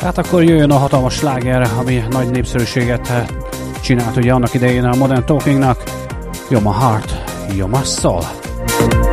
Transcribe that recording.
Hát akkor jöjjön a hatalmas sláger, ami nagy népszerűséget csinált ugye annak idején a Modern Talkingnak. You're my heart, you're my soul.